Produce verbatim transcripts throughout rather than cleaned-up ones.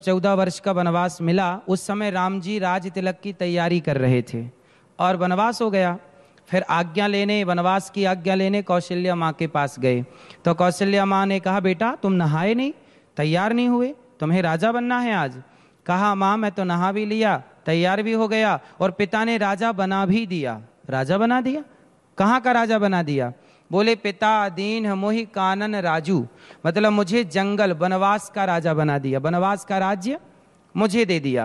चौदह वर्ष का वनवास मिला, उस समय राम जी राज तिलक की तैयारी कर रहे थे और वनवास हो गया। फिर आज्ञा लेने, वनवास की आज्ञा लेने कौशल्या माँ के पास गए तो कौशल्या माँ ने कहा, बेटा तुम नहाए नहीं, तैयार नहीं हुए, तुम्हें राजा बनना है आज। कहा, माँ मैं तो नहा भी लिया, तैयार भी हो गया और पिता ने राजा बना भी दिया। राजा बना दिया? कहाँ का राजा बना दिया? बोले, पिता दीन मोहि कानन राजू, मतलब मुझे जंगल वनवास का राजा बना दिया, वनवास का राज्य मुझे दे दिया।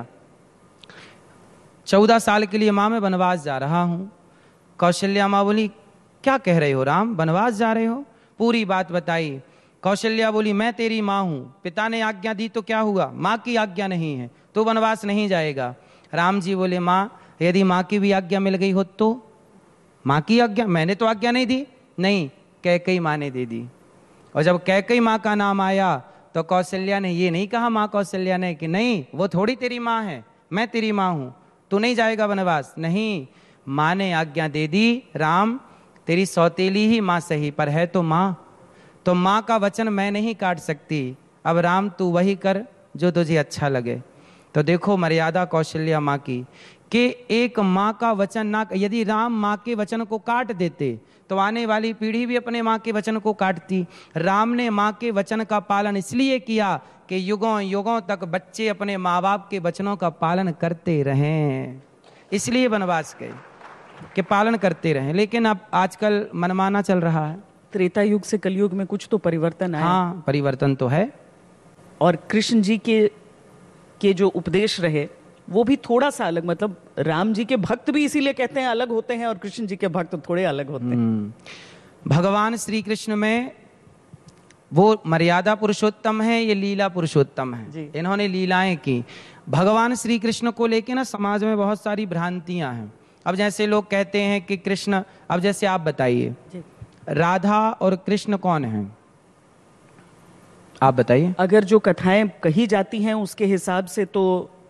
चौदह साल के लिए माँ मैं वनवास जा रहा हूं। कौशल्या माँ बोली, क्या कह रहे हो राम, वनवास जा रहे हो? पूरी बात बताई। कौशल्या बोली, मैं तेरी माँ हूं, पिता ने आज्ञा दी तो क्या हुआ, माँ की आज्ञा नहीं है तो वनवास नहीं जाएगा। राम जी बोले, माँ यदि माँ की भी आज्ञा मिल गई हो तो? माँ की आज्ञा? मैंने तो आज्ञा नहीं दी। नहीं, कैकेयी माँ ने दे दी। और जब कैकेयी माँ का नाम आया तो कौशल्या ने ये नहीं कहा, माँ कौशल्या ने, कि नहीं वो थोड़ी तेरी माँ है, मैं तेरी माँ हूं, तू नहीं जाएगा वनवास। नहीं, माँ ने आज्ञा दे दी, राम तेरी सौतेली ही माँ सही पर है तो माँ, तो माँ का वचन मैं नहीं काट सकती। अब राम तू वही कर जो तुझे अच्छा लगे। तो देखो मर्यादा कौशल्या माँ की, कि एक माँ का वचन ना, यदि राम माँ के वचन को काट देते तो आने वाली पीढ़ी भी अपने माँ के वचन को काटती। राम ने माँ के वचन का पालन इसलिए किया कि युगों युगों तक बच्चे अपने माँ बाप के वचनों का पालन करते रहें, इसलिए वनवास गए कि पालन करते रहें। लेकिन अब आजकल मनमाना चल रहा है। त्रेता युग से कलयुग में कुछ तो परिवर्तन आया। हाँ, परिवर्तन तो है। और कृष्ण जी के के जो उपदेश रहे वो भी थोड़ा सा अलग, मतलब राम जी के भक्त भी इसीलिए कहते हैं अलग होते हैं और कृष्ण जी के भक्त थोड़े अलग होते हैं। भगवान श्री कृष्ण में वो मर्यादा पुरुषोत्तम है, ये लीला पुरुषोत्तम है। इन्होंने लीलाएं की। भगवान श्री कृष्ण को लेके ना समाज में बहुत सारी भ्रांतियां हैं। अब जैसे लोग कहते हैं कि कृष्ण, अब जैसे आप बताइए राधा और कृष्ण कौन है, आप बताइए। अगर जो कथाएं कही जाती हैं उसके हिसाब से तो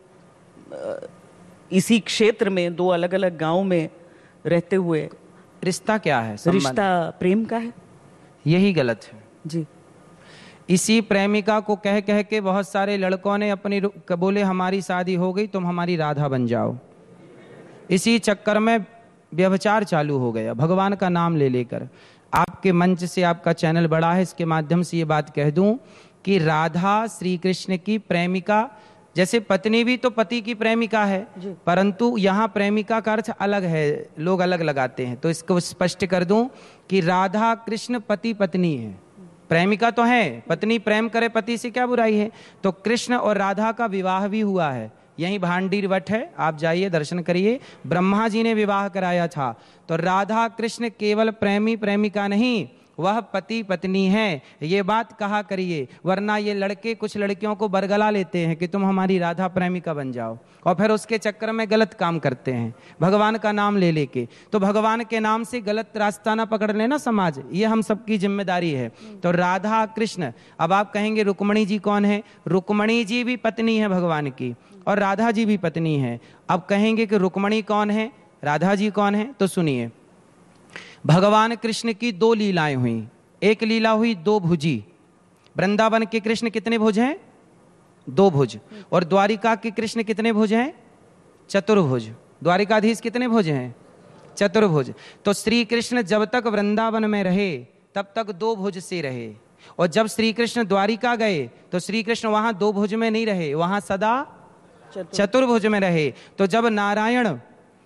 इसी क्षेत्र में दो अलग अलग गांव में रहते हुए रिश्ता क्या है, रिश्ता प्रेम का है। यही गलत है जी। इसी प्रेमिका को कह कह के बहुत सारे लड़कों ने अपनी बोले हमारी शादी हो गई, तुम हमारी राधा बन जाओ। इसी चक्कर में व्यभिचार चालू हो गया भगवान का नाम ले लेकर। आपके मंच से, आपका चैनल बड़ा है, इसके माध्यम से ये बात कह दूं कि राधा श्री कृष्ण की प्रेमिका, जैसे पत्नी भी तो पति की प्रेमिका है, परंतु यहाँ प्रेमिका का अर्थ अलग है, लोग अलग लगाते हैं। तो इसको स्पष्ट कर दूं कि राधा कृष्ण पति पत्नी है, प्रेमिका तो है, पत्नी प्रेम करे पति से क्या बुराई है। तो कृष्ण और राधा का विवाह भी हुआ है, यही भांडीर वट है, आप जाइए दर्शन करिए, ब्रह्मा जी ने विवाह कराया था। तो राधा कृष्ण केवल प्रेमी प्रेमिका नहीं, वह पति पत्नी है, ये बात कहा करिए। वरना ये लड़के कुछ लड़कियों को बरगला लेते हैं कि तुम हमारी राधा प्रेमिका बन जाओ, और फिर उसके चक्कर में गलत काम करते हैं भगवान का नाम ले लेके। तो भगवान के नाम से गलत रास्ता ना पकड़ लेना समाज, ये हम सबकी जिम्मेदारी है। तो राधा कृष्ण, अब आप कहेंगे रुक्मणी जी कौन है? रुक्मणी जी भी पत्नी है भगवान की और राधा जी भी पत्नी है। अब कहेंगे कि रुक्मणी कौन है, राधा जी कौन है? तो सुनिए, भगवान कृष्ण की दो लीलाएं हुई। एक लीला हुई दो भुजी, वृंदावन के कृष्ण कितने भुज हैं? दो भुज। और द्वारिका के कृष्ण कितने भुज हैं? चतुर्भुज। द्वारिकाधीश कितने भुज हैं? चतुर्भुज। तो श्री कृष्ण जब तक वृंदावन में रहे तब तक दो भुज से रहे, और जब श्री कृष्ण द्वारिका गए तो श्री कृष्ण वहां दो भुज में नहीं रहे, वहां सदा चतुर्भुज में रहे। तो जब नारायण,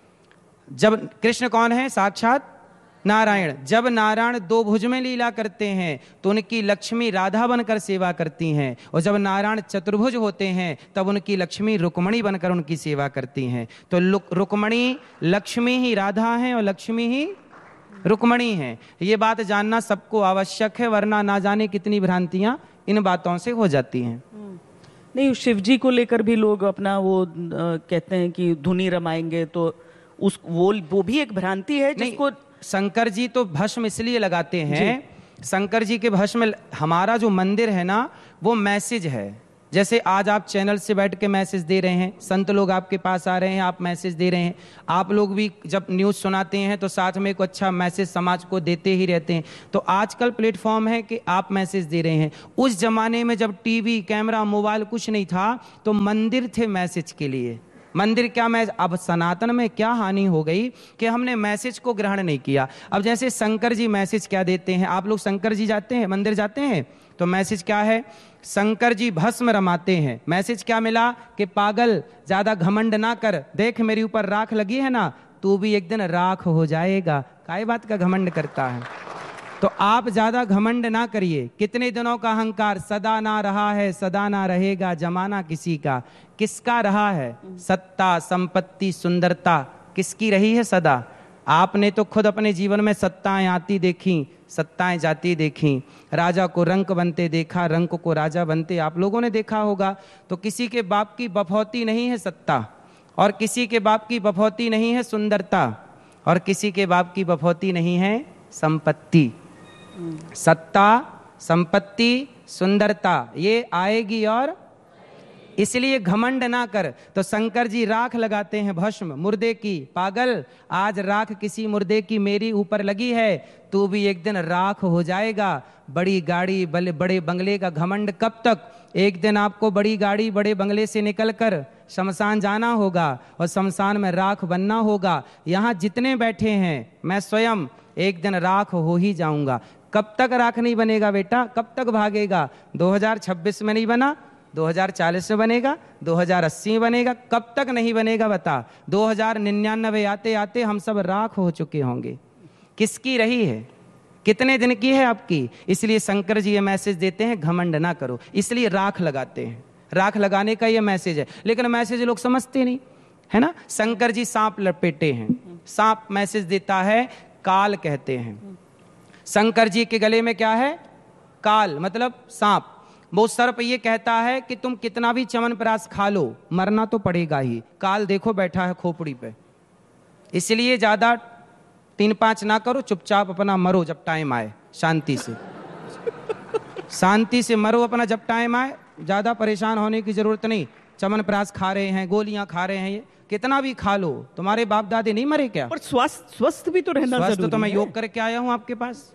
जब कृष्ण कौन है? साक्षात नारायण। जब नारायण दो भुज में लीला करते हैं तो उनकी लक्ष्मी राधा बनकर सेवा करती हैं, और जब नारायण चतुर्भुज होते हैं तब उनकी लक्ष्मी रुक्मणी बनकर उनकी सेवा करती हैं। तो रुक्मणी, लक्ष्मी ही राधा है और लक्ष्मी ही रुक्मणी है। ये बात जानना सबको आवश्यक है, वरना ना जाने कितनी भ्रांतियां इन बातों से हो जाती हैं। नहीं, शिव जी को लेकर भी लोग अपना वो आ, कहते हैं कि धुनी रमाएंगे, तो उस वो वो भी एक भ्रांति है जिसको शंकर जी तो भस्म इसलिए लगाते हैं, शंकर जी के भस्म, हमारा जो मंदिर है ना वो मैसेज है, जैसे आज आप चैनल से बैठ के मैसेज दे रहे हैं, संत लोग आपके पास आ रहे हैं, आप मैसेज दे रहे हैं। आप लोग भी जब न्यूज़ सुनाते हैं तो साथ में एक अच्छा मैसेज समाज को देते ही रहते हैं। तो आजकल प्लेटफॉर्म है कि आप मैसेज दे रहे हैं। उस जमाने में जब टीवी, कैमरा, मोबाइल कुछ नहीं था तो मंदिर थे मैसेज के लिए। मंदिर क्या, मैं अब सनातन में क्या हानि हो गई कि हमने मैसेज को ग्रहण नहीं किया। अब जैसे शंकर जी मैसेज क्या देते हैं, आप लोग शंकर जी जाते हैं, मंदिर जाते हैं, तो मैसेज क्या है, शंकर जी भस्म रमाते हैं। मैसेज क्या मिला कि पागल ज्यादा घमंड ना कर, देख मेरे ऊपर राख लगी है ना, तू भी एक दिन राख हो जाएगा। काय बात का घमंड करता है? तो आप ज्यादा घमंड ना करिए। कितने दिनों का अहंकार, सदा ना रहा है सदा ना रहेगा जमाना किसी का। किसका रहा है? सत्ता, संपत्ति, सुंदरता किसकी रही है सदा? आपने तो खुद अपने जीवन में सत्ताएं आती देखी, सत्ताएं जाती देखी। राजा को रंक बनते देखा, रंक को राजा बनते आप लोगों ने देखा होगा। तो किसी के बाप की बफौती नहीं है सत्ता, और किसी के बाप की बफौती नहीं है सुंदरता, और किसी के बाप की बफौती नहीं है संपत्ति। सत्ता, संपत्ति, सुंदरता ये आएगी, और इसलिए घमंड ना कर। तो शंकर जी राख लगाते हैं, भस्म मुर्दे की। पागल, आज राख किसी मुर्दे की मेरी ऊपर लगी है, तू भी एक दिन राख हो जाएगा। बड़ी गाड़ी, बड़े बंगले का घमंड कब तक? एक दिन आपको बड़ी गाड़ी, बड़े बंगले से निकलकर शमशान जाना होगा, और शमशान में राख बनना होगा। यहाँ जितने बैठे हैं, मैं स्वयं एक दिन राख हो ही जाऊंगा। कब तक राख नहीं बनेगा बेटा? कब तक भागेगा? दो हज़ार छब्बीस में नहीं बना, दो हज़ार चालीस में बनेगा, दो हज़ार अस्सी में बनेगा, कब तक नहीं बनेगा बता? दो हज़ार निन्यानवे आते आते हम सब राख हो चुके होंगे। किसकी रही है? कितने दिन की है आपकी? इसलिए शंकर जी ये मैसेज देते हैं, घमंड ना करो, इसलिए राख लगाते हैं। राख लगाने का ये मैसेज है, लेकिन मैसेज लोग समझते नहीं है ना। शंकर जी सांप लपेटे हैं, सांप मैसेज देता है, काल कहते हैं। शंकर जी के गले में क्या है? काल, मतलब सांप। वो सर्प ये कहता है कि तुम कितना भी च्यवनप्राश खा लो, मरना तो पड़ेगा ही। काल देखो बैठा है खोपड़ी पे। इसलिए ज्यादा तीन पांच ना करो, चुपचाप अपना मरो जब टाइम आए, शांति से शांति से मरो अपना जब टाइम आए। ज्यादा परेशान होने की जरूरत नहीं। च्यवनप्राश खा रहे हैं, गोलियां खा रहे हैं, ये कितना भी खा लो, तुम्हारे बाप दादे नहीं मरे क्या? पर स्वस्थ स्वस्थ भी तो रहना जरूरी है। स्वस्थ तो मैं योग करके आया हूं आपके पास।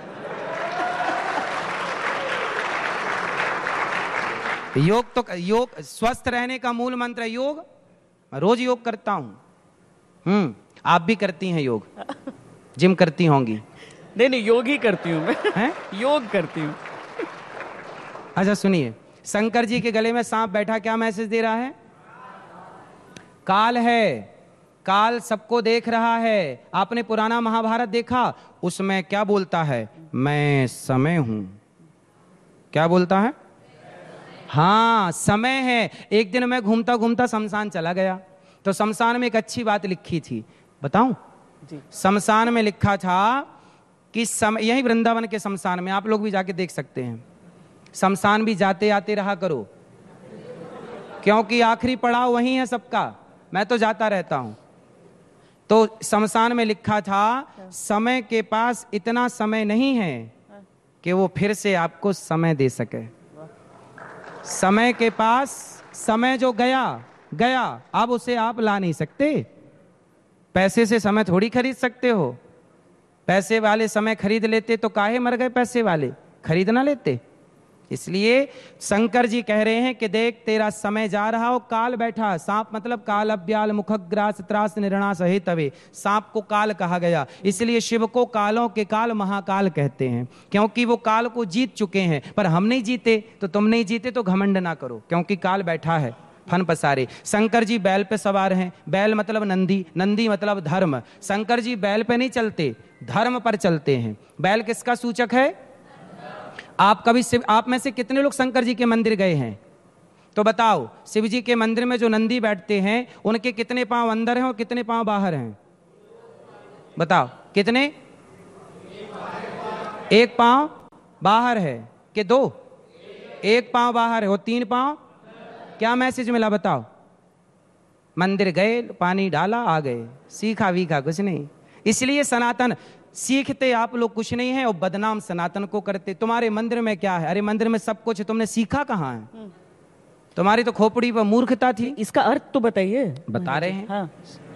योग तो योग स्वस्थ रहने का मूल मंत्र है योग। मैं रोज योग करता हूं। हम्म आप भी करती हैं योग? जिम करती होंगी? नहीं नहीं, योग ही करती हूं मैं। हैं? योग करती हूं। अच्छा सुनिए, शंकर जी के गले में सांप बैठा क्या मैसेज दे रहा है? काल है। काल सबको देख रहा है। आपने पुराना महाभारत देखा, उसमें क्या बोलता है? मैं समय हूं। क्या बोलता है? हाँ, समय है। एक दिन मैं घूमता घूमता शमशान चला गया, तो शमशान में एक अच्छी बात लिखी थी, बताऊं? जी। शमशान में लिखा था कि समय, यही वृंदावन के शमशान में, आप लोग भी जाके देख सकते हैं। शमशान भी जाते आते रहा करो, क्योंकि आखिरी पड़ाव वही है सबका। मैं तो जाता रहता हूं। तो शमशान में लिखा था, समय के पास इतना समय नहीं है कि वो फिर से आपको समय दे सके। समय के पास, समय जो गया गया, अब उसे आप ला नहीं सकते। पैसे से समय थोड़ी खरीद सकते हो। पैसे वाले समय खरीद लेते तो काहे मर गए पैसे वाले, खरीद ना लेते। इसलिए शंकर जी कह रहे हैं कि देख तेरा समय जा रहा हो, काल बैठा। सांप मतलब काल, अब्याल, मुखग्रास, त्रास, निर्णास, हेतवे। सांप को काल कहा गया, इसलिए शिव को कालों के काल महाकाल कहते हैं, क्योंकि वो काल को जीत चुके हैं। पर हम नहीं जीते, तो तुम नहीं जीते तो घमंड ना करो, क्योंकि काल बैठा है फन पसारे। शंकर जी बैल पे सवार हैं। बैल मतलब नंदी, नंदी मतलब धर्म। शंकर जी बैल पे नहीं चलते, धर्म पर चलते हैं। बैल किसका सूचक है? आप कभी शिव, आप में से कितने लोग शंकर जी के मंदिर गए हैं? तो बताओ, शिव जी के मंदिर में जो नंदी बैठते हैं, उनके कितने पांव अंदर हैं और कितने पांव बाहर हैं? बताओ कितने? एक पांव बाहर है कि दो? एक पांव बाहर है और तीन पांव। क्या मैसेज मिला बताओ? मंदिर गए, पानी डाला, आ गए, सीखा वीखा कुछ नहीं। इसलिए सनातन, सीखते आप लोग कुछ नहीं है और बदनाम सनातन को करते। तुम्हारे मंदिर में क्या है? अरे मंदिर में सब कुछ है, तुमने सीखा कहाँ है? तुम्हारी तो खोपड़ी पर मूर्खता थी। इसका अर्थ तो बताइए। बता रहे हैं। हाँ।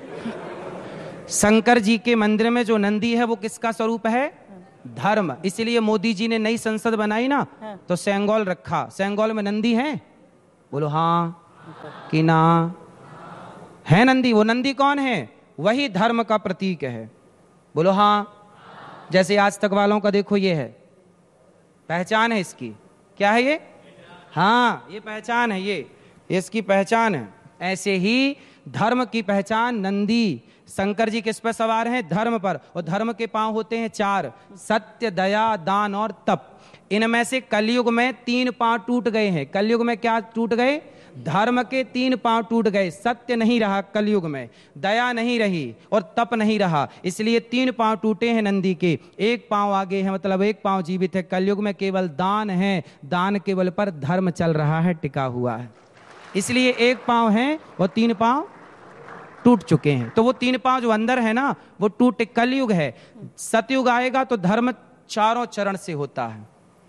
शंकर जी के मंदिर में जो नंदी है वो किसका स्वरूप है? धर्म। इसलिए मोदी जी ने नई संसद बनाई ना, तो सेंगोल रखा। सेंगोल में नंदी है? बोलो हाँ कि ना? है नंदी। वो नंदी कौन है? वही धर्म का प्रतीक है। बोलो हाँ। जैसे आज तक वालों का देखो, ये है पहचान है इसकी। क्या है ये? हाँ, ये पहचान है, ये इसकी पहचान है। ऐसे ही धर्म की पहचान नंदी। शंकर जी किस पर सवार हैं? धर्म पर। और धर्म के पांव होते हैं चार: सत्य, दया, दान और तप। इनमें से कलयुग में तीन पांव टूट गए हैं। कलयुग में क्या टूट गए? धर्म के तीन पांव टूट गए। सत्य नहीं रहा कलयुग में, दया नहीं रही और तप नहीं रहा, इसलिए तीन पांव टूटे हैं नंदी के। एक पांव आगे है, मतलब एक पांव जीवित है। कलयुग में केवल दान है। दान के बल पर धर्म चल रहा है, टिका हुआ है। इसलिए एक पांव है और तीन पांव टूट चुके हैं। तो वो तीन पांव जो अंदर है ना, वो टूटे। कलयुग है। सतयुग आएगा तो धर्म चारों चरण से होता है।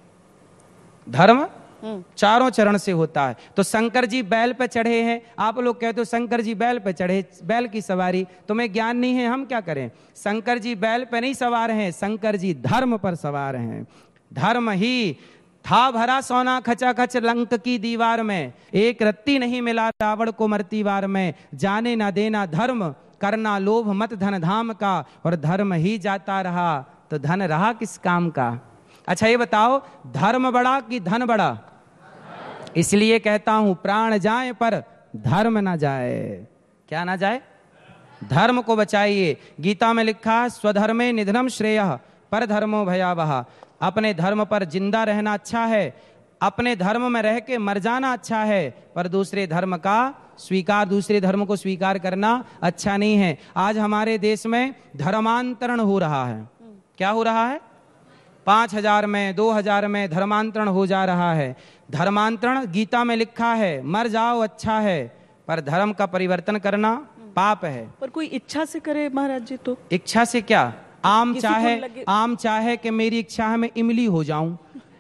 धर्म चारों चरण से होता है। तो शंकर जी बैल पे चढ़े हैं। आप लोग कहते हो शंकर जी बैल पे चढ़े, बैल की सवारी। तुम्हें ज्ञान नहीं है, हम क्या करें? शंकर जी बैल पे नहीं सवार हैं, शंकर जी धर्म पर सवार हैं। धर्म ही था भरा सोना खचा खच लंक की दीवार में, एक रत्ती नहीं मिला रावण को मरती वार में। जाने ना देना धर्म, करना लोभ मत धन धाम का, और धर्म ही जाता रहा तो धन रहा किस काम का? अच्छा ये बताओ, धर्म बड़ा कि धन बड़ा? इसलिए कहता हूं प्राण जाए पर धर्म ना जाए। क्या ना जाए? धर्म को बचाइए। गीता में लिखा, स्वधर्मे निधनम श्रेयः पर धर्मो भयावह। अपने धर्म पर जिंदा रहना अच्छा है, अपने धर्म में रह के मर जाना अच्छा है, पर दूसरे धर्म का स्वीकार, दूसरे धर्म को स्वीकार करना अच्छा नहीं है। आज हमारे देश में धर्मांतरण हो रहा है। क्या हो रहा है? पांच हजार में, दो हजार में धर्मांतरण हो जा रहा है। धर्मांतरण गीता में लिखा है, मर जाओ अच्छा है, पर धर्म का परिवर्तन करना पाप है। पर कोई इच्छा से करे महाराज जी तो? इच्छा से क्या? आम चाहे, आम चाहे कि मेरी इच्छा है मैं इमली हो जाऊं,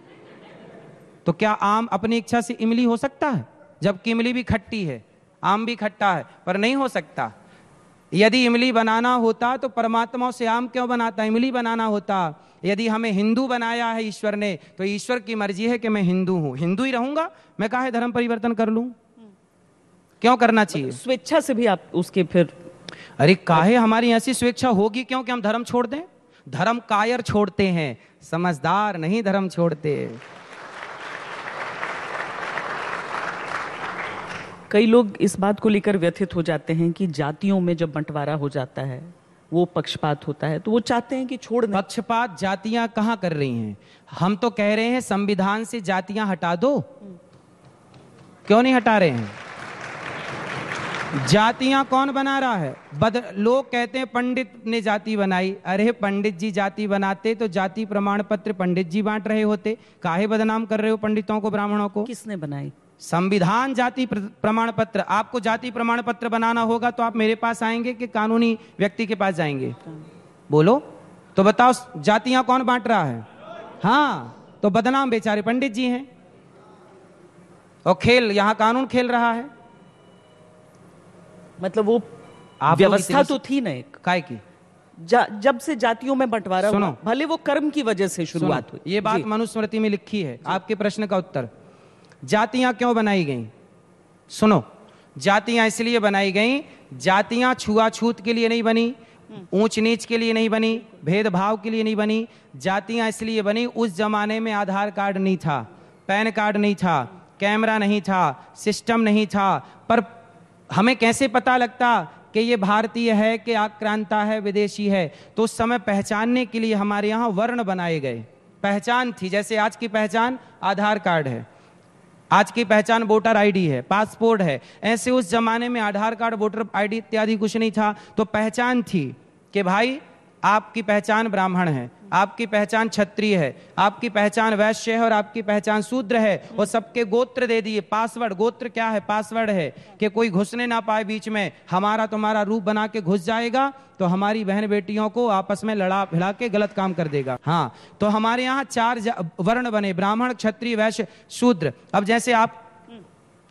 तो क्या आम अपनी इच्छा से इमली हो सकता है? जबकि इमली भी खट्टी है, आम भी खट्टा है, पर नहीं हो सकता। यदि इमली बनाना होता तो परमात्मा से आम क्यों बनाता? इमली बनाना होता। यदि हमें हिंदू बनाया है ईश्वर ने, तो ईश्वर की मर्जी है कि मैं हिंदू हूं, हिंदू ही रहूंगा। मैं काहे धर्म परिवर्तन कर लूं? क्यों करना चाहिए? स्वेच्छा से भी आप उसके फिर, अरे काहे हमारी ऐसी स्वेच्छा होगी क्यों कि हम धर्म छोड़ दें? धर्म कायर छोड़ते हैं, समझदार नहीं धर्म छोड़ते। कई लोग इस बात को लेकर व्यथित हो जाते हैं कि जातियों में जब बंटवारा हो जाता है वो पक्षपात होता है, तो वो चाहते हैं कि छोड़ दें। पक्षपात जातियां कहां कर रही हैं? हम तो कह रहे हैं संविधान से जातियां हटा दो। क्यों नहीं हटा रहे हैं? जातियां कौन बना रहा है? बद लोग कहते हैं पंडित ने जाति बनाई। अरे पंडित जी जाति बनाते तो जाति प्रमाण पत्र पंडित जी बांट रहे होते। काहे बदनाम कर रहे हो पंडितों को, ब्राह्मणों को? किसने बनाई? संविधान जाति प्रमाण पत्र। आपको जाति प्रमाण पत्र बनाना होगा तो आप मेरे पास आएंगे कि कानूनी व्यक्ति के पास जाएंगे? बोलो तो बताओ, जातियां कौन बांट रहा है? हाँ, तो बदनाम बेचारे पंडित जी हैं। और खेल यहां कानून खेल रहा है। मतलब वो व्यवस्था तो थी ना एक काय की, जब से जातियों में बंटवारा हुआ, भले वो कर्म की वजह से शुरुआत हुई। ये बात मनुस्मृति में लिखी है। आपके प्रश्न का उत्तर, जातियां क्यों बनाई गई? सुनो, जातियां इसलिए बनाई गई, जातियां छुआछूत के लिए नहीं बनी, ऊंच नीच के लिए नहीं बनी, भेदभाव के लिए नहीं बनी। जातियां इसलिए बनी, उस जमाने में आधार कार्ड नहीं था, पैन कार्ड नहीं था, कैमरा नहीं था, सिस्टम नहीं था। पर हमें कैसे पता लगता कि ये भारतीय है कि आक्रांता है, विदेशी है? तो उस समय पहचानने के लिए हमारे यहाँ वर्ण बनाए गए, पहचान थी। जैसे आज की पहचान आधार कार्ड है, आज की पहचान वोटर आईडी है, पासपोर्ट है। ऐसे उस जमाने में आधार कार्ड, वोटर आईडी इत्यादि कुछ नहीं था। तो पहचान थी कि भाई आपकी पहचान ब्राह्मण है, आपकी पहचान क्षत्रिय है, आपकी पहचान वैश्य है और आपकी पहचान शूद्र है। और सबके गोत्र दे दिए, पासवर्ड। गोत्र क्या है? पासवर्ड है कि कोई घुसने ना पाए बीच में। हमारा तुम्हारा रूप बना के घुस जाएगा तो हमारी बहन बेटियों को आपस में लड़ा भिड़ा के गलत काम कर देगा। हाँ, तो हमारे यहाँ चार वर्ण बने, ब्राह्मण, क्षत्रिय, वैश्य, शूद्र। अब जैसे आप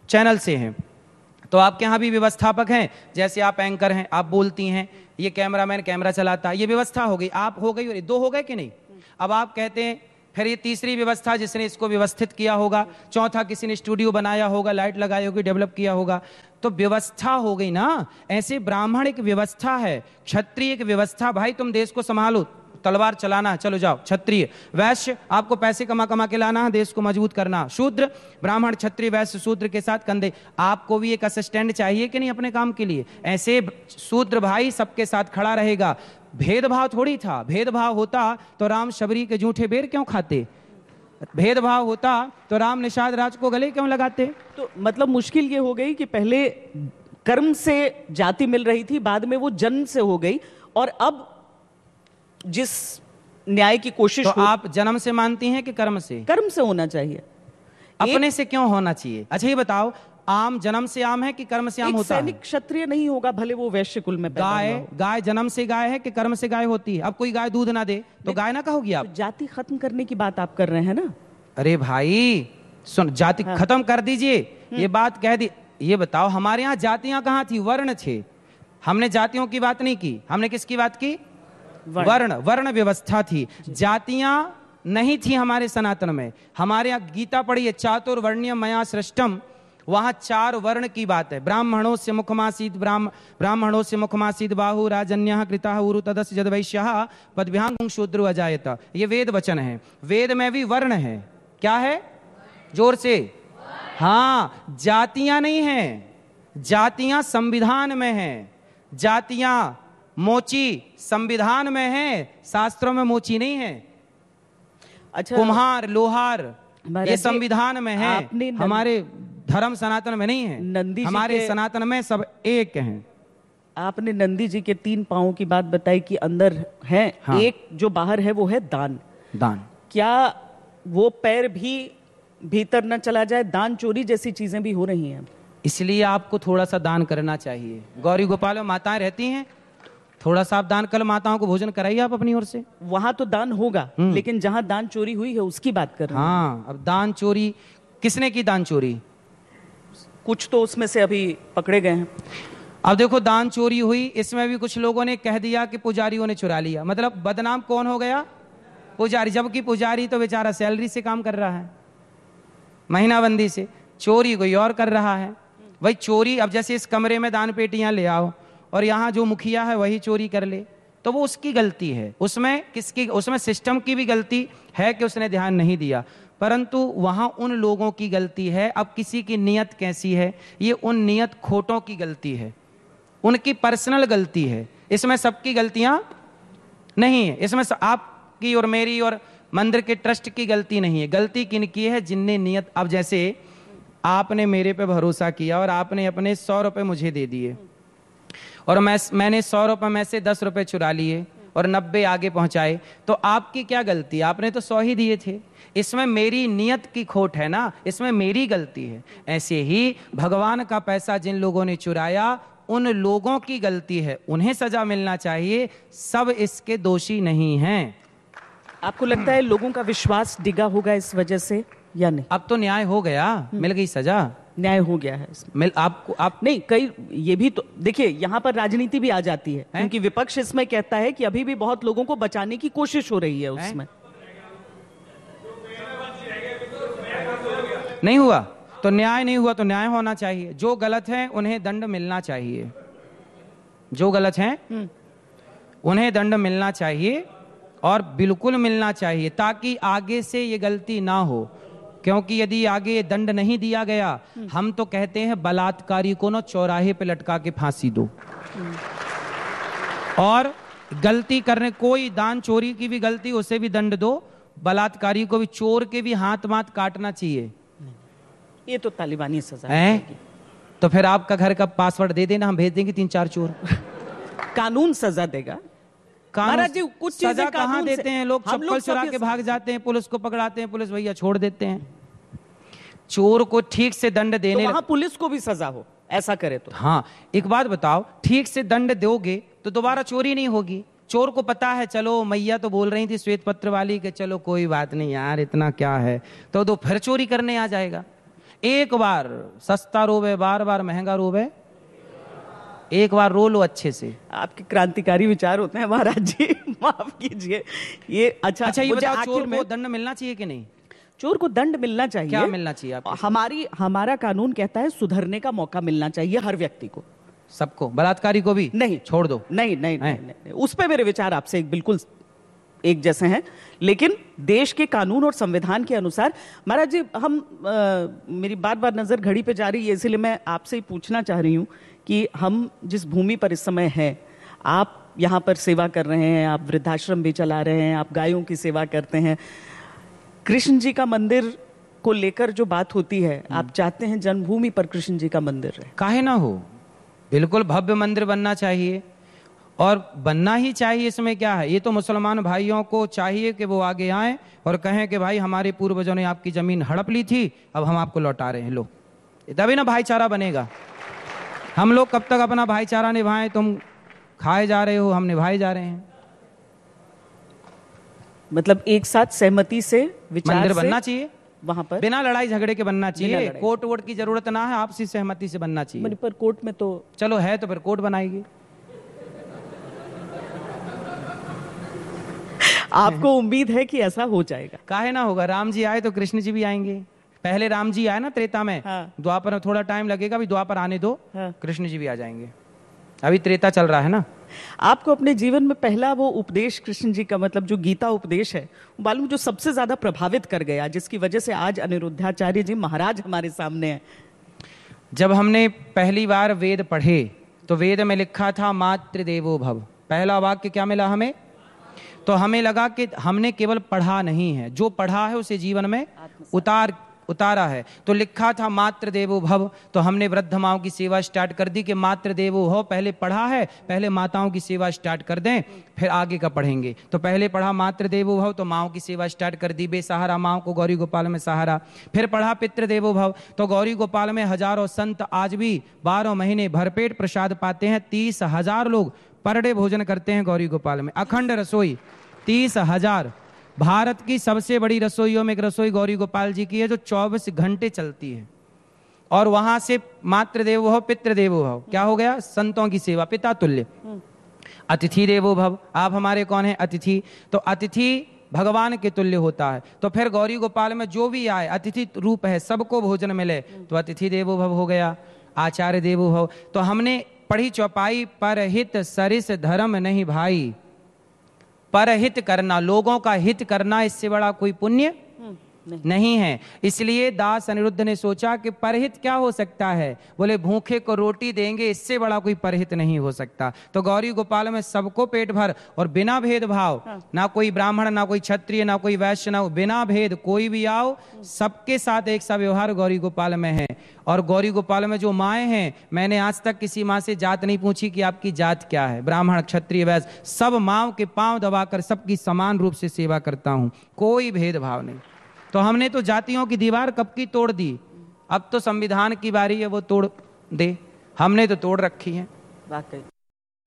चैनल से हैं, तो आपके यहाँ भी व्यवस्थापक हैं, जैसे आप एंकर हैं, आप बोलती हैं, ये कैमरामैन कैमरा चलाता है, ये व्यवस्था हो गई, आप हो गई, दो हो गए कि नहीं। अब आप कहते हैं, फिर ये तीसरी व्यवस्था जिसने इसको व्यवस्थित किया होगा, चौथा किसी ने स्टूडियो बनाया होगा, लाइट लगाई होगी, डेवलप किया होगा, तो व्यवस्था हो गई ना। ऐसे ब्राह्मण एक व्यवस्था है, क्षत्रिय एक व्यवस्था, भाई तुम देश को संभालो, तलवार चलाना है, चलो जाओ। क्षत्रिय वैश्य आपको पैसे कमा कमा के लाना है, देश को मजबूत करना। शूद्र ब्राह्मण क्षत्रिय वैश्य शूद्र के साथ कंधे, आपको भी एक असिस्टेंट चाहिए कि नहीं अपने काम के लिए। ऐसे शूद्र भाई सबके साथ खड़ा रहेगा। भेदभाव थोड़ी था, भेदभाव होता तो राम शबरी के जूठे बेर क्यों खाते, भेदभाव होता तो राम निषाद राज को गले क्यों लगाते। तो मतलब मुश्किल ये हो गई कि पहले कर्म से जाति मिल रही थी, बाद में वो जन्म से हो गई, और अब जिस न्याय की कोशिश तो हो, आप जन्म से मानती हैं कि कर्म से? कर्म से होना चाहिए। अपने से क्यों होना चाहिए? अच्छा ये बताओ, आम जन्म से आम है कि कर्म से आम होता है? सैनिक क्षत्रिय नहीं होगा भले वो वैश्य कुल में पैदा गाय हुआ हो। गाय जन्म से गाय है कि कर्म से गाय होती है? अब कोई गाय दूध ना दे तो गाय ना कहोगी आप? तो जाति खत्म करने की बात आप कर रहे हैं ना। अरे भाई सुन, जाति हाँ। खत्म कर दीजिए, ये बात कह दी। ये बताओ हमारे यहाँ जातियां कहाँ थी? वर्ण थे। हमने जातियों की बात नहीं की, हमने किसकी बात की? वर्ण। वर्ण व्यवस्था थी, जातियां नहीं थी हमारे सनातन में। हमारे यहाँ गीता पढ़िए, चातुर्वर्ण्यम मया सृष्टम, वहां चार वर्ण की बात है। ब्राह्मणों से मुखमासीत ब्राह्म ब्राह्मणों से मुखमासीत बाहु राजन्यः कृतः उरु तदस्य जदवैश्यः पदभ्यां शूद्रो अजायत। ये वेद वचन है। वेद में भी वर्ण है। क्या है? जोर से। हाँ, जातियां नहीं हैं, जातियां संविधान में हैं। जातियां मोची संविधान में है, शास्त्रों में मोची नहीं है। अच्छा, कुम्हार लोहार ये संविधान में है, हमारे धर्म सनातन में नहीं है। नंदी हमारे सनातन में सब एक हैं। आपने नंदी जी के तीन पांवों की बात बताई कि अंदर है, हाँ। एक जो बाहर है वो है दान। दान, क्या वो पैर भी भीतर न चला जाए? दान चोरी जैसी चीजें भी हो रही हैं, इसलिए आपको थोड़ा सा दान करना चाहिए। गौरी गोपाल में माताएं रहती हैं, थोड़ा सा आप दान कर, माताओं को भोजन कराइए आप अपनी ओर से। वहां तो दान होगा, लेकिन जहां दान चोरी हुई है उसकी बात कर रहे हैं। हाँ, अब दान चोरी किसने की? दान चोरी कुछ तो उसमें से अभी पकड़े गए हैं। अब देखो, दान चोरी हुई, इसमें भी कुछ लोगों ने कह दिया कि पुजारियों ने चुरा लिया। मतलब बदनाम कौन हो गया? पुजारी। जबकि पुजारी तो बेचारा सैलरी से काम कर रहा है, महीनाबंदी से। चोरी कोई और कर रहा है। वही चोरी, अब जैसे इस कमरे में दान पेटियां ले आओ और यहाँ जो मुखिया है वही चोरी कर ले, तो वो उसकी गलती है। उसमें किसकी? उसमें सिस्टम की भी गलती है कि उसने ध्यान नहीं दिया, परंतु वहां उन लोगों की गलती है। अब किसी की नियत कैसी है, ये उन नियत खोटों की गलती है, उनकी पर्सनल गलती है। इसमें सबकी गलतियां नहीं है, इसमें आपकी और मेरी और मंदिर के ट्रस्ट की गलती नहीं है। गलती किन की है? जिनने नियत। अब जैसे आपने मेरे पे भरोसा किया और आपने अपने सौ रुपए मुझे दे दिए, और मैं मैंने सौ रुपए में से दस रुपए चुरा लिए और नब्बे आगे पहुंचाए, तो आपकी क्या गलती? आपने तो सौ ही दिए थे। इसमें मेरी नियत की खोट है ना, इसमें मेरी गलती है। ऐसे ही भगवान का पैसा जिन लोगों ने चुराया, उन लोगों की गलती है, उन्हें सजा मिलना चाहिए। सब इसके दोषी नहीं हैं। आपको लगता है लोगों का विश्वास डिगा होगा इस वजह से या नहीं? अब तो न्याय हो गया, मिल गई सजा, न्याय हो गया है इसमें। मिल आपको आप नहीं, कई ये भी तो देखिए, यहाँ पर राजनीति भी आ जाती है, है? क्योंकि विपक्ष इसमें कहता है कि अभी भी बहुत लोगों को बचाने की कोशिश हो रही है उसमें। नहीं हुआ तो न्याय नहीं हुआ तो न्याय होना चाहिए। जो गलत है उन्हें दंड मिलना चाहिए, जो गलत है उन्हें दंड मिलना चाहिए, और बिल्कुल मिलना चाहिए, ताकि आगे से ये गलती ना हो। क्योंकि यदि आगे दंड नहीं दिया गया, हम तो कहते हैं बलात्कारी को ना चौराहे पे लटका के फांसी दो, और गलती करने, कोई दान चोरी की भी गलती उसे भी दंड दो, बलात्कारी को भी, चोर के भी हाथ माथ काटना चाहिए। ये तो तालिबानी सजा है। तो फिर आपका घर का पासवर्ड दे देना, हम भेज देंगे तीन चार चोर। कानून सजा देगा। महाराज जी, कुछ सजा कहाँ देते हैं? लोग चप्पल चुरा के भाग जाते हैं, पुलिस को पकड़ाते हैं, पुलिस भैया छोड़ देते हैं। चोर को ठीक से दंड देने, तो वहां पुलिस को भी सजा हो, ऐसा करे तो। हाँ, एक बात बताओ, ठीक से दंड दोगे तो दोबारा चोरी नहीं होगी। चोर को पता है, चलो मैया तो बोल रही थी श्वेत पत्र वाली कि चलो कोई बात नहीं यार, इतना क्या है, तो दो फिर चोरी करने आ जाएगा। एक बार सस्ता रोवे, बार बार महंगा रोवे, एक बार रो लो अच्छे से। आपके क्रांतिकारी विचार होते हैं महाराज जी, माफ कीजिए। ये अच्छा अच्छा, ये मुझे बताओ, आखिर चोर में को दंड मिलना चाहिए कि नहीं? चोर को दंड मिलना चाहिए। क्या मिलना चाहिए आपको? हमारी हमारा कानून कहता है सुधरने का मौका मिलना चाहिए हर व्यक्ति को। सबको? बलात्कारी को भी नहीं छोड़ दो? नहीं नहीं, नहीं, नहीं, नहीं। उस पे मेरे विचार आपसे एक बिल्कुल एक जैसे हैं, लेकिन देश के कानून और संविधान के अनुसार। महाराज जी, हम आ, मेरी बार बार नजर घड़ी पे जा रही है, इसलिए मैं आपसे ही पूछना चाह रही हूँ कि हम जिस भूमि पर इस समय हैं, आप यहाँ पर सेवा कर रहे हैं, आप वृद्धाश्रम भी चला रहे हैं, आप गायों की सेवा करते हैं, कृष्ण जी का मंदिर को लेकर जो बात होती है, आप चाहते हैं जन्मभूमि पर कृष्ण जी का मंदिर रहे? काहे ना हो, बिल्कुल भव्य मंदिर बनना चाहिए, और बनना ही चाहिए। इसमें क्या है, ये तो मुसलमान भाइयों को चाहिए कि वो आगे आएं और कहें कि भाई हमारे पूर्वजों ने आपकी जमीन हड़प ली थी, अब हम आपको लौटा रहे हैं, लो। तभी ना भाईचारा बनेगा। हम लोग कब तक अपना भाईचारा निभाएं? तुम खाए जा रहे हो, हम निभाए जा रहे हैं। मतलब एक साथ सहमति से विचार मंदिर से बनना चाहिए वहां पर, बिना लड़ाई झगड़े के बनना चाहिए, कोर्ट वोट की जरूरत ना है, आपसी सहमति से बनना चाहिए। पर कोर्ट में तो चलो है तो फिर कोर्ट बनाएगी। आपको उम्मीद है कि ऐसा हो जाएगा? काहे ना होगा, राम जी आए तो कृष्ण जी भी आएंगे। पहले राम जी आए ना त्रेता में, हाँ। द्वापर में थोड़ा टाइम लगेगा, अभी द्वापर आने दो, हाँ। कृष्ण जी भी आ जाएंगे, अभी त्रेता चल रहा है ना। आपको अपने जीवन में पहला वो उपदेश कृष्ण जी का, मतलब जो गीता उपदेश है, मालूम जो सबसे ज्यादा प्रभावित कर गया, जिसकी वजह से आज अनिरुद्धाचार्य जी महाराज हमारे सामने हैं? जब हमने पहली बार वेद पढ़े तो वेद में लिखा था मातृदेवो भव, पहला वाक्य क्या मिला हमें? तो हमें लगा कि हमने केवल पढ़ा नहीं है, जो पढ़ा है उसे जीवन में उतार उतारा है। तो लिखा था मातृ देवो भव, तो हमने वृद्ध माओं की सेवा स्टार्ट कर दी कि मातृ देवो भव, पहले पढ़ा है, पहले माताओं की सेवा स्टार्ट कर दें, फिर आगे का पढ़ेंगे। तो पहले पढ़ा मातृ देवो भव, तो माओं की सेवा स्टार्ट कर दी, बेसहारा माओं को गौरी गोपाल में सहारा। फिर पढ़ा पितृ देवो भव, तो गौरी गोपाल में हजारों संत आज भी बारह महीने भरपेट प्रसाद पाते हैं। तीस हजार लोग पर डे भोजन करते हैं गौरी गोपाल में, अखंड रसोई तीस हजार। भारत की सबसे बड़ी रसोइयों में एक रसोई गौरी गोपाल जी की है, जो चौबीस घंटे चलती है। और वहां से मातृ देवो भव पितृ देवो भव, क्या हो गया? संतों की सेवा, पिता तुल्य। अतिथि देवो भव, आप हमारे कौन है? अतिथि। तो अतिथि भगवान के तुल्य होता है। तो फिर गौरी गोपाल में जो भी आए अतिथि रूप है, सबको भोजन मिले, तो अतिथि देवो भव हो गया। आचार्य देवो भव, तो हमने पढ़ी चौपाई, परहित सरिस धर्म नहीं भाई, परहित करना, लोगों का हित करना, इससे बड़ा कोई पुण्य नहीं।, नहीं है। इसलिए दास अनिरुद्ध ने सोचा कि परहित क्या हो सकता है? बोले भूखे को रोटी देंगे, इससे बड़ा कोई परहित नहीं हो सकता। तो गौरी गोपाल में सबको पेट भर और बिना भेदभाव, हाँ। ना कोई ब्राह्मण, ना कोई क्षत्रिय, ना कोई वैश्य, ना बिना भेद कोई भी आओ, सबके साथ एक सा व्यवहार गौरी गोपाल में है। और गौरी गोपाल में जो माएँ हैं, मैंने आज तक किसी माँ से जात नहीं पूछी कि आपकी जात क्या है, ब्राह्मण क्षत्रिय वैश्य, सब माँओं के पांव दबाकर सबकी समान रूप से सेवा करता हूँ, कोई भेदभाव नहीं। तो हमने तो जातियों की दीवार कब की तोड़ दी, अब तो संविधान की बारी है वो तोड़ दे, हमने तो तोड़ रखी है। वाकई